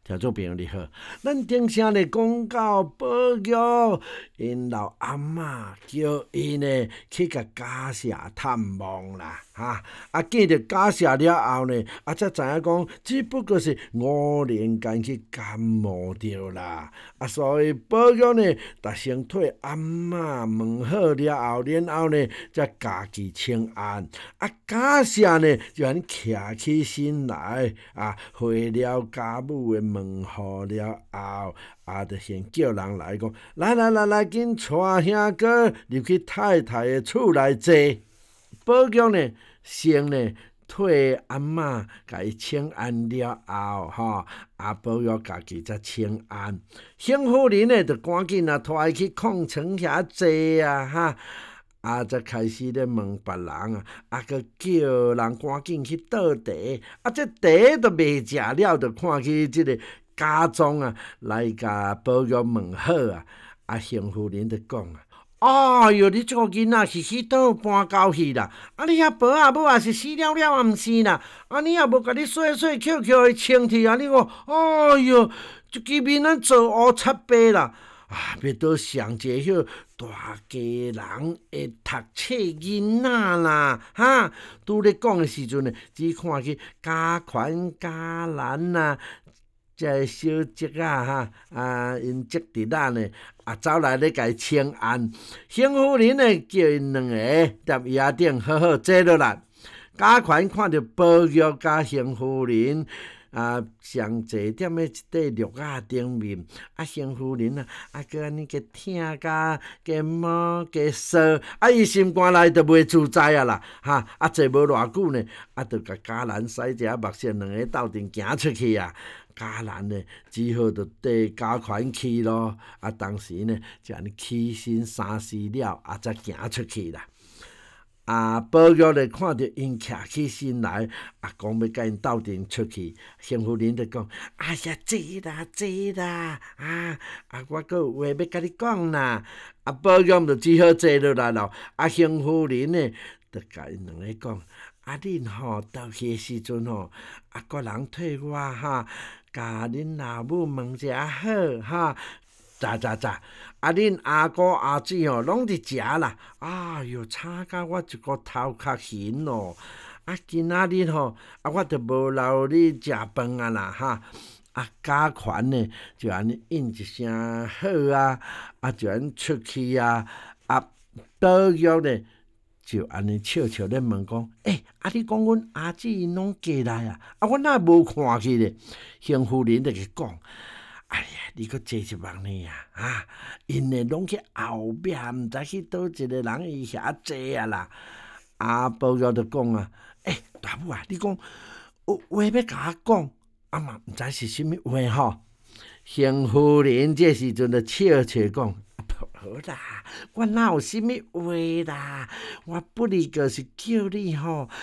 听众朋友你好，咱顶声咧讲到保育，因老阿嬷叫伊呢去甲家舍探望啦，见着家舍了后呢，才知影讲，只不过是5年间去感冒着啦，所以保育呢，逐先替阿嬷问好了后，然后呢，才家己请安，家舍呢就安尼徛起身来，回了家母的问候了后，就先叫人来讲，来，紧带兄哥入去太太的厝内坐。保育呢，先呢替阿嬷甲伊请安了后，保育家己才请安。幸福人呢，就赶紧拖伊去空床遐坐才开始咧问别人佮叫人赶紧去倒茶，这茶都未食了，就看去即个家中来甲保育问好幸福人就讲哎哟，你这个囡仔是去倒搬狗去啦？你遐婆母也是死了啊，毋是啦？你也无甲你洗捡的清气你看，哎哟，这支面做乌漆白啦！要倒上一个迄大家人会读册囡仔啦，拄咧讲的时阵呢，只看去家权家兰这小姐因侄弟仔呢，走来咧甲伊请安。幸福人呢，叫因两个踮椅仔顶好好坐落来。家权看到保育甲幸福人。上坐踮咧一块绿仔顶面，幸福人佮安尼个听甲摸甲说，伊心肝内就袂自在啦，坐无偌久呢，就甲家兰使一下目线，两个斗阵行出去家兰呢，只好就缀家权去咯。当时呢，就安尼起身三思了，才行出去啦。保育咧看到因徛起身来，讲要甲因斗阵出去，幸福人就讲：呀，坐啦，我阁有话要甲你讲啦。保育就只好坐落来咯。幸福人呢，就甲因两个讲：恁倒去的时阵个人替我甲恁老母问一下好咋？恁阿哥阿姊拢伫遮啦。哎哟，吵甲我一个头壳晕咯。今仔日我就无留你食饭啦家权呢，就安尼应一声好就安尼出去保育呢，就安尼笑咧问讲：你讲阮阿姊因拢过来我哪无看去咧？幸福人就去讲。哎呀，你阁坐一望呢因呢拢去后壁，毋知去倒一个人伊遐坐啦。保育就讲大母你讲有话要甲我讲，嘛毋知是啥物话幸福人这时阵就笑讲：好啦，我哪有啥物话啦？我不哩就是叫你